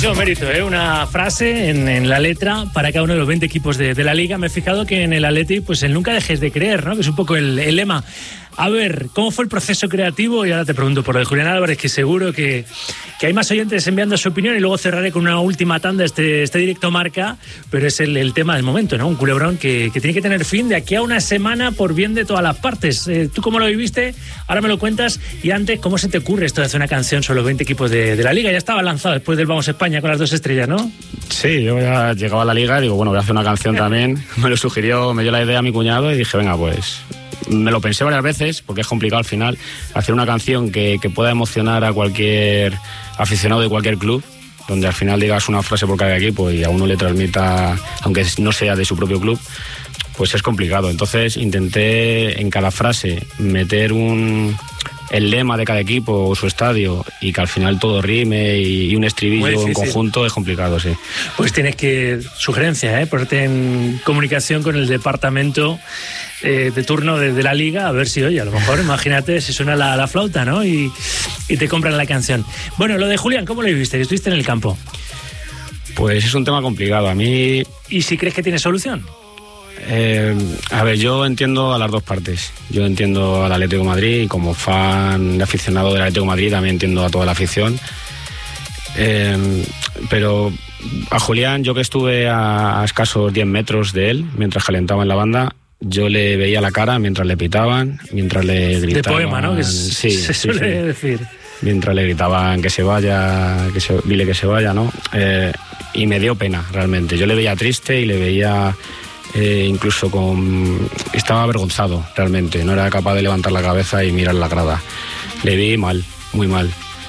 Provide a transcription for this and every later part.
muchísimo mérito, ¿eh? Una frase en la letra para cada uno de los 20 equipos de la Liga. Me he fijado que en el Atleti, pues el nunca dejes de creer, ¿no? Que es un poco el lema. A ver, ¿cómo fue el proceso creativo? Y ahora te pregunto por lo de Julián Álvarez, que seguro que hay más oyentes enviando su opinión, y luego cerraré con una última tanda este directo Marca, pero es el tema del momento, ¿no? Un culebrón que tiene que tener fin de aquí a una semana por bien de todas las partes. ¿Tú cómo lo viviste? Ahora me lo cuentas. Y antes, ¿cómo se te ocurre esto de hacer una canción sobre los 20 equipos de la Liga? Ya estaba lanzado después del Vamos España con las 2 estrellas, ¿no? Sí, yo ya llegaba a la Liga y digo, bueno, voy a hacer una canción también. Me lo sugirió, me dio la idea a mi cuñado y dije, venga, pues... Me lo pensé varias veces, porque es complicado al final hacer una canción que pueda emocionar a cualquier aficionado de cualquier club, donde al final digas una frase por cada equipo y a uno le transmita, aunque no sea de su propio club, pues es complicado. Entonces intenté en cada frase meter el lema de cada equipo o su estadio, y que al final todo rime y un estribillo en conjunto es complicado, sí. Pues tienes que, sugerencia, ponerte en comunicación con el departamento de turno de la Liga, a ver si, oye, a lo mejor, imagínate si suena la flauta, ¿no? Y te compran la canción. Bueno, lo de Julián, ¿cómo lo viviste? Que estuviste en el campo. Pues es un tema complicado, a mí... ¿Y si crees que tiene solución? A ver, yo entiendo a las dos partes. Yo entiendo al Atlético de Madrid, y como fan aficionado del Atlético de Madrid también entiendo a toda la afición. Pero a Julián, yo que estuve a escasos 10 metros de él mientras calentaba en la banda, yo le veía la cara mientras le pitaban, mientras le gritaban. De poema, ¿no? Que se suele decir. Mientras le gritaban que se vaya, dile que se vaya, ¿no? Y me dio pena, realmente. Yo le veía triste y le veía... incluso estaba avergonzado realmente, no era capaz de levantar la cabeza y mirar la grada. Le vi mal, muy mal.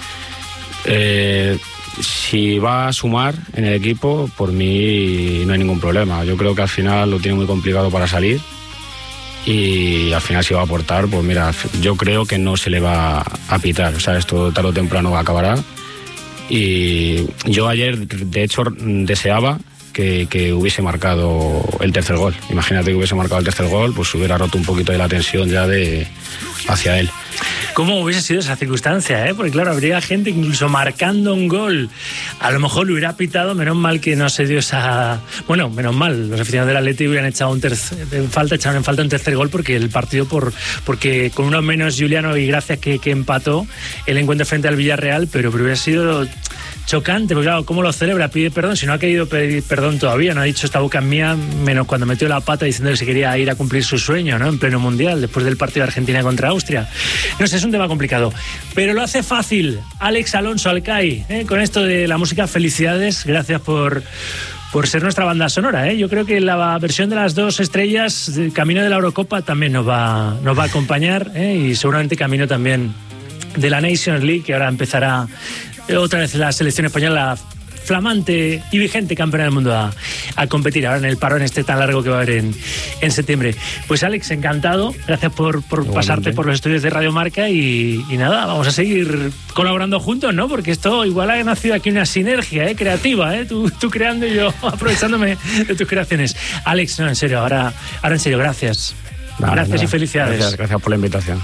Si va a sumar en el equipo, por mí no hay ningún problema. Yo creo que al final lo tiene muy complicado para salir, y al final si va a aportar, pues mira, yo creo que no se le va a pitar. O sea, esto tarde o temprano acabará. Y yo ayer, de hecho, deseaba que hubiese marcado el tercer gol. Imagínate que hubiese marcado el tercer gol, pues hubiera roto un poquito de la tensión ya hacia él. ¿Cómo hubiese sido esa circunstancia, Porque claro, habría gente que incluso marcando un gol a lo mejor lo hubiera pitado. Menos mal que no se dio esa... Bueno, menos mal, los aficionados del Atleti hubieran echaron en falta un tercer gol, porque el partido porque con uno menos Juliano y Gracias que empató el encuentro frente al Villarreal, pero hubiera sido chocante, porque claro, ¿cómo lo celebra? Pide perdón, si no ha querido pedir perdón todavía, no ha dicho esta boca es mía, menos cuando metió la pata diciendo que se quería ir a cumplir su sueño, ¿no? En pleno Mundial, después del partido de Argentina contra Austria. No sé, es un tema complicado, pero lo hace fácil Alex Alonso Alcai, con esto de la música. Felicidades, gracias por ser nuestra banda sonora, Yo creo que la versión de las 2 estrellas, camino de la Eurocopa, también nos va a acompañar, y seguramente camino también de la Nations League, que ahora empezará otra vez la selección española, flamante y vigente campeona del mundo, a competir ahora en el parón tan largo que va a haber en septiembre. Pues Alex, encantado, gracias por pasarte por los estudios de Radio Marca, y nada, vamos a seguir colaborando juntos, ¿no? Porque esto igual ha nacido aquí una sinergia creativa, tú creando y yo aprovechándome de tus creaciones. Alex, no, en serio, ahora en serio, gracias. Gracias y felicidades. Gracias por la invitación.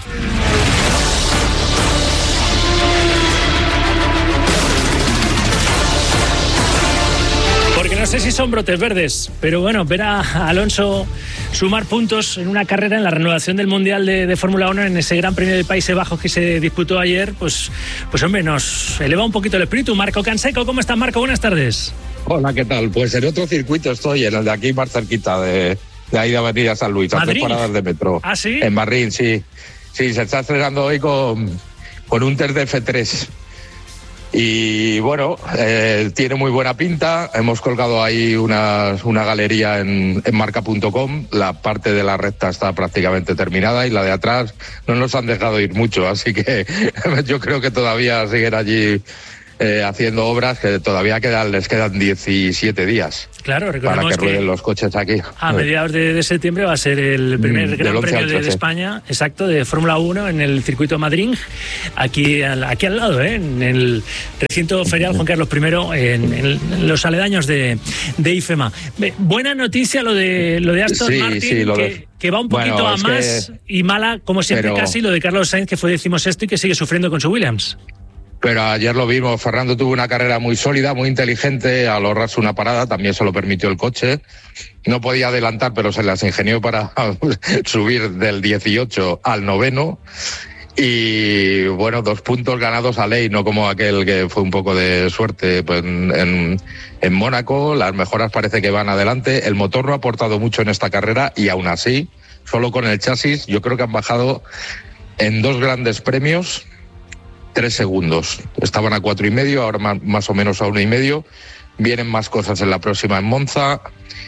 No sé si son brotes verdes, pero bueno, ver a Alonso sumar puntos en una carrera en la renovación del Mundial de Fórmula 1, en ese Gran Premio de Países Bajos que se disputó ayer, pues hombre, nos eleva un poquito el espíritu. Marco Canseco, ¿cómo estás, Marco? Buenas tardes. Hola, ¿qué tal? Pues en otro circuito estoy, en el de aquí más cerquita, de ahí de Avenida San Luis, a 3 paradas de metro. ¿Ah, sí? En Madrid, sí. Sí, se está estrenando hoy con un test de F3. Y bueno, tiene muy buena pinta. Hemos colgado ahí una galería en marca.com. La parte de la recta está prácticamente terminada y la de atrás no nos han dejado ir mucho, así que yo creo que todavía siguen allí haciendo obras, que todavía les quedan 17 días. Claro, recordemos para que rueden los coches aquí. A mediados de septiembre va a ser el primer Gran Premio de España, exacto, de Fórmula 1 en el circuito Madrid, aquí al lado, en el recinto ferial Juan Carlos I, en los aledaños de IFEMA. Buena noticia lo de Aston Martin, que va un poquito a más, y mala, como siempre, casi lo de Carlos Sainz, que fue 16º y que sigue sufriendo con su Williams. Pero ayer lo vimos, Fernando tuvo una carrera muy sólida, muy inteligente, al ahorrarse una parada, también se lo permitió el coche. No podía adelantar, pero se las ingenió para subir del 18 al 9º. Y bueno, 2 puntos ganados a ley, no como aquel que fue un poco de suerte pues, en Mónaco. Las mejoras parece que van adelante. El motor no ha aportado mucho en esta carrera y aún así, solo con el chasis, yo creo que han bajado en 2 grandes premios 3 segundos. Estaban a 4,5, ahora más o menos a 1,5. Vienen más cosas en la próxima en Monza.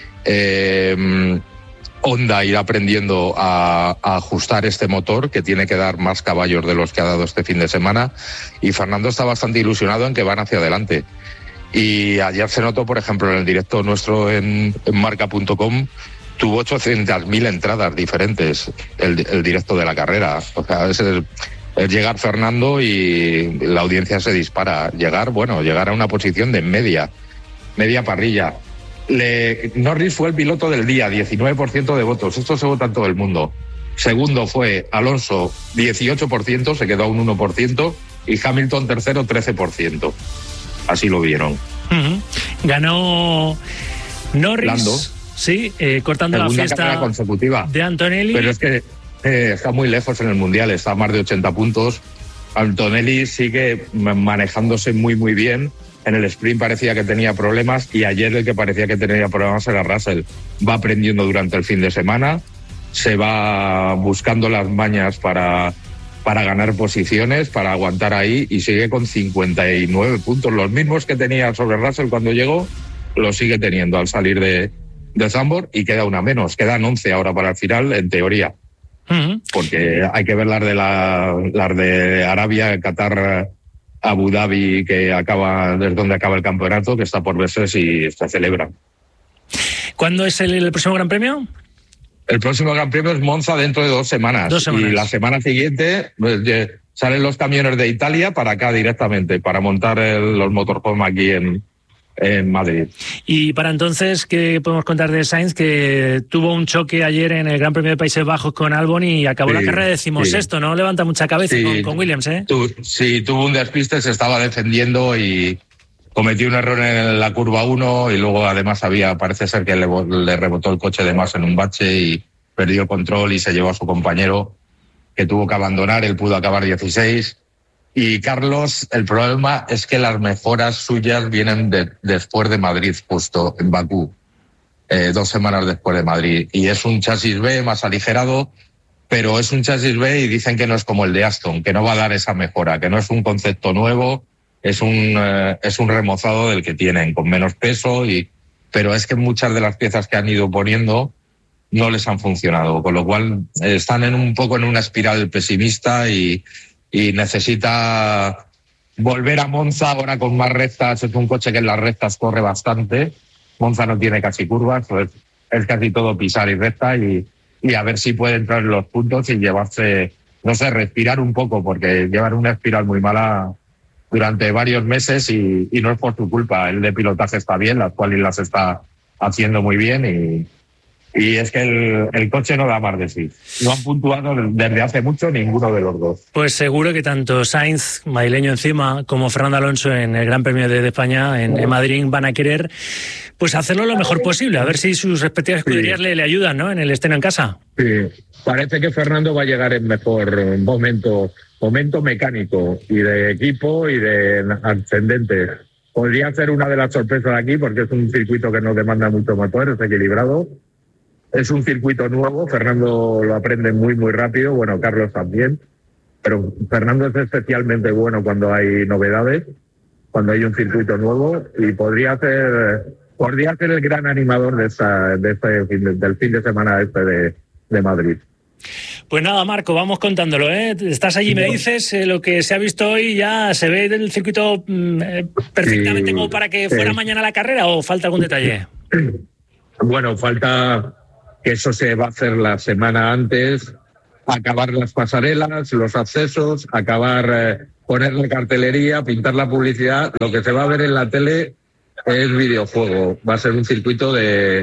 Honda irá aprendiendo a ajustar este motor, que tiene que dar más caballos de los que ha dado este fin de semana. Y Fernando está bastante ilusionado en que van hacia adelante. Y ayer se notó, por ejemplo, en el directo nuestro en marca.com, tuvo 800.000 entradas diferentes el directo de la carrera. O sea, es llegar Fernando y la audiencia se dispara. Llegar a una posición de media parrilla. Norris fue el piloto del día, 19% de votos. Esto se vota en todo el mundo. Segundo fue Alonso, 18%, se quedó a un 1%. Y Hamilton tercero, 13%. Así lo vieron. Ganó Norris. Lando. Sí, cortando la fiesta consecutiva de Antonelli. Pero es que está muy lejos en el Mundial, está a más de 80 puntos. Antonelli sigue manejándose muy, muy bien. En el sprint parecía que tenía problemas y ayer el que parecía que tenía problemas era Russell. Va aprendiendo durante el fin de semana, se va buscando las mañas para ganar posiciones, para aguantar ahí y sigue con 59 puntos. Los mismos que tenía sobre Russell cuando llegó, los sigue teniendo al salir de Zandvoort y queda una menos. Quedan 11 ahora para el final, en teoría. Porque hay que ver las de Arabia, Qatar, Abu Dhabi, que es donde acaba el campeonato, que está por verse si se celebra. ¿Cuándo es el próximo Gran Premio? El próximo Gran Premio es Monza dentro de 2 semanas. 2 semanas. Y la semana siguiente pues, salen los camiones de Italia para acá directamente, para montar los motorhome aquí en Madrid. Y para entonces, ¿qué podemos contar de Sainz? Que tuvo un choque ayer en el Gran Premio de Países Bajos con Albon y acabó la carrera decimosexto, ¿no? Levanta mucha cabeza con Williams, ¿eh? Sí, tuvo un despiste, se estaba defendiendo y cometió un error en la curva 1 y luego además parece ser que le rebotó el coche de más en un bache y perdió control y se llevó a su compañero, que tuvo que abandonar. Él pudo acabar 16. Y Carlos, el problema es que las mejoras suyas vienen después de Madrid, justo en Bakú, 2 semanas después de Madrid. Y es un chasis B más aligerado, pero es un chasis B y dicen que no es como el de Aston, que no va a dar esa mejora, que no es un concepto nuevo, es un remozado del que tienen, con menos peso, pero es que muchas de las piezas que han ido poniendo no les han funcionado, con lo cual están un poco en una espiral pesimista y necesita volver a Monza ahora con más rectas. Es un coche que en las rectas corre bastante. Monza no tiene casi curvas, pues es casi todo pisar y recta y a ver si puede entrar en los puntos y llevarse, no sé, respirar un poco, porque llevan una espiral muy mala durante varios meses y no es por su culpa. El de pilotaje está bien, las cuales las está haciendo muy bien y es que el coche no da más de sí. No han puntuado desde hace mucho ninguno de los dos. Pues seguro que tanto Sainz, madrileño encima, como Fernando Alonso en el Gran Premio de España en Madrid van a querer pues hacerlo lo mejor posible, a ver si sus respectivas escuderías le ayudan, ¿no? En el estreno en casa. Sí, parece que Fernando va a llegar en mejor momento mecánico y de equipo y de ascendente. Podría ser una de las sorpresas aquí porque es un circuito que no demanda mucho motor, es equilibrado. Es un circuito nuevo, Fernando lo aprende muy, muy rápido, bueno, Carlos también, pero Fernando es especialmente bueno cuando hay novedades, cuando hay un circuito nuevo y podría ser el gran animador del fin de semana de Madrid. Pues nada, Marco, vamos contándolo, ¿eh? Estás allí, me dices, lo que se ha visto hoy ya se ve del circuito perfectamente como para que fuera mañana la carrera, ¿o falta algún detalle? Bueno, falta que eso se va a hacer la semana antes, acabar las pasarelas, los accesos, poner la cartelería, pintar la publicidad. Lo que se va a ver en la tele es videojuego. Va a ser un circuito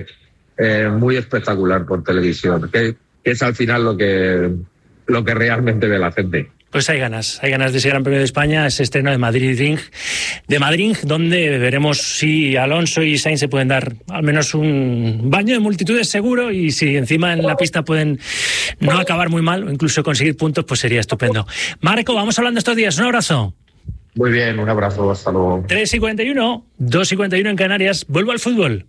muy espectacular por televisión, que es al final lo que realmente ve la gente. Pues hay ganas de ese Gran Premio de España, ese estreno de Madrid, donde veremos si Alonso y Sainz se pueden dar al menos un baño de multitudes seguro, y si encima en la pista pueden no acabar muy mal o incluso conseguir puntos, pues sería estupendo. Marco, vamos hablando estos días, un abrazo. Muy bien, un abrazo, hasta luego. 3:41, 2:41 en Canarias, vuelvo al fútbol.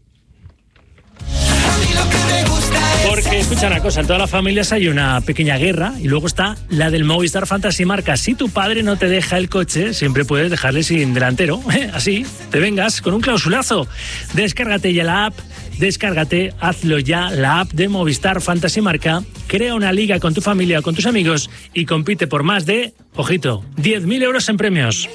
Porque, escucha una cosa, en todas las familias hay una pequeña guerra y luego está la del Movistar Fantasy Marca. Si tu padre no te deja el coche, siempre puedes dejarle sin delantero. Así, te vengas con un clausulazo. Descárgate ya la app, hazlo ya, la app de Movistar Fantasy Marca. Crea una liga con tu familia o con tus amigos y compite por más de, ojito, 10.000 euros en premios.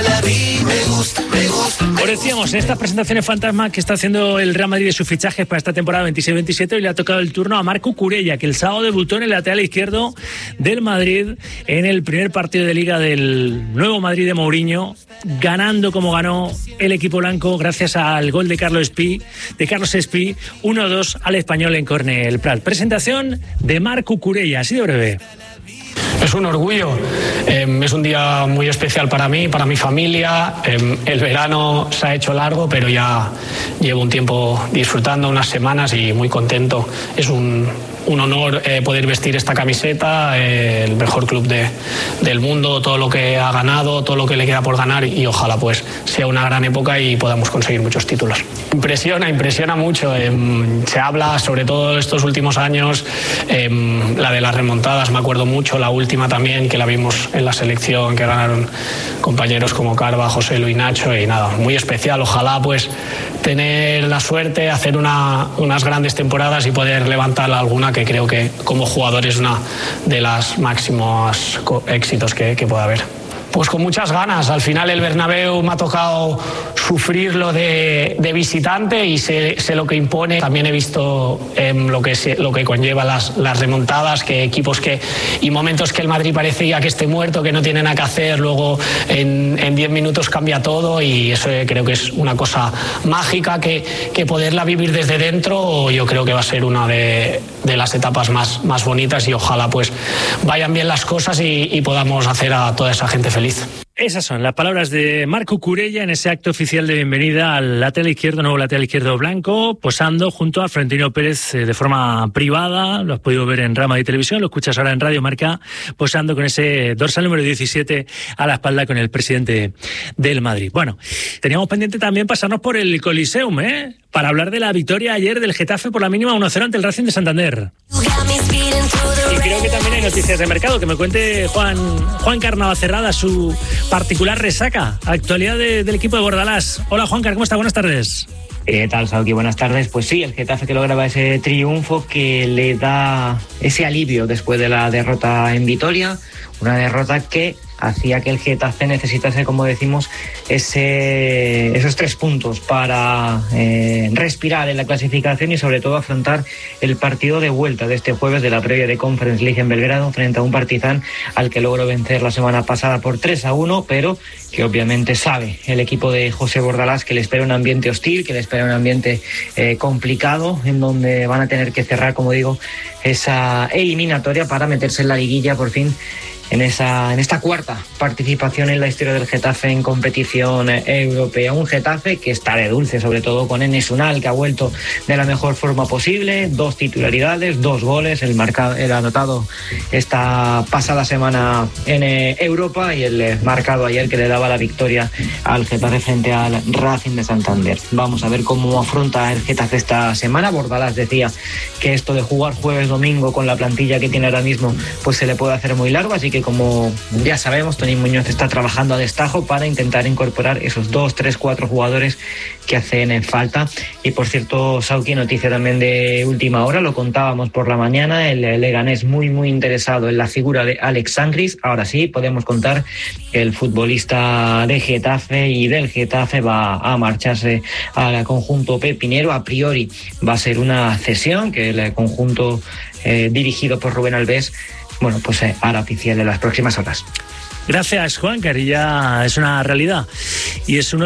Os decíamos, en estas presentaciones fantasma que está haciendo el Real Madrid de sus fichajes para esta temporada 26-27, hoy le ha tocado el turno a Marc Cucurella, que el sábado debutó en el lateral izquierdo del Madrid en el primer partido de Liga del nuevo Madrid de Mourinho, ganando como ganó el equipo blanco gracias al gol de Carlos Espí, 1-2 al Español en córner el Prat. Presentación de Marc Cucurella, así de breve. Es un orgullo, es un día muy especial para mí, para mi familia. El verano se ha hecho largo, pero ya llevo un tiempo disfrutando, unas semanas, y muy contento. Es un honor poder vestir esta camiseta, el mejor club del mundo, todo lo que ha ganado, todo lo que le queda por ganar, y ojalá pues sea una gran época y podamos conseguir muchos títulos. Impresiona mucho. Se habla, sobre todo estos últimos años, la de las remontadas, me acuerdo mucho, la última también, que la vimos en la selección, que ganaron compañeros como Carva, José Luis, Nacho, y nada, muy especial. Ojalá pues tener la suerte, hacer unas grandes temporadas y poder levantar alguna, que creo que como jugador es una de las máximos éxitos que pueda haber. Pues con muchas ganas. Al final el Bernabéu me ha tocado sufrirlo de visitante y sé lo que impone. También he visto lo que conlleva las remontadas, que equipos y momentos que el Madrid parecía que esté muerto, que no tiene nada que hacer, luego en 10 minutos cambia todo, y eso creo que es una cosa mágica que poderla vivir desde dentro, yo creo que va a ser una de las etapas más bonitas, y ojalá pues vayan bien las cosas y podamos hacer a toda esa gente feliz. Esas son las palabras de Marc Cucurella en ese acto oficial de bienvenida al nuevo lateral izquierdo blanco, posando junto a Florentino Pérez de forma privada. Lo has podido ver en Real Madrid Televisión, lo escuchas ahora en Radio Marca, posando con ese dorsal número 17 a la espalda con el presidente del Madrid. Bueno, teníamos pendiente también pasarnos por el Coliseum, para hablar de la victoria ayer del Getafe por la mínima 1-0 ante el Racing de Santander. Y creo que también hay noticias de mercado, que me cuente Juan Carnavacerrada su particular resaca, actualidad del equipo de Bordalás. Hola Juancar, ¿cómo está? Buenas tardes. ¿Qué tal, Sauki? Buenas tardes. Pues sí, el Getafe que lograba ese triunfo que le da ese alivio después de la derrota en Vitoria, una derrota que hacía que el Getafe necesitase, como decimos, esos 3 puntos para respirar en la clasificación y sobre todo afrontar el partido de vuelta de este jueves de la previa de Conference League en Belgrado frente a un Partizan al que logró vencer la semana pasada por 3-1, pero que obviamente sabe el equipo de José Bordalás que le espera un ambiente hostil, que le espera un ambiente complicado, en donde van a tener que cerrar, como digo, esa eliminatoria para meterse en la liguilla por fin en esta cuarta participación en la historia del Getafe en competición europea. Un Getafe que está de dulce, sobre todo con Enes Unal, que ha vuelto de la mejor forma posible, 2 titularidades, 2 goles, el anotado esta pasada semana en Europa y el marcado ayer que le daba la victoria al Getafe frente al Racing de Santander. Vamos a ver cómo afronta el Getafe esta semana. Bordalás decía que esto de jugar jueves-domingo con la plantilla que tiene ahora mismo pues se le puede hacer muy largo, así que como ya sabemos, Toni Muñoz está trabajando a destajo para intentar incorporar esos 2, 3, 4 jugadores que hacen falta. Y por cierto, Sauki, noticia también de última hora, lo contábamos por la mañana, el Leganés muy interesado en la figura de Alex Sangris. Ahora sí, podemos contar que el futbolista de Getafe y del Getafe va a marcharse al conjunto pepinero. A priori va a ser una cesión que el conjunto dirigido por Rubén Alves pues hará oficial en las próximas horas. Gracias, Juancar, y ya es una realidad. Y es uno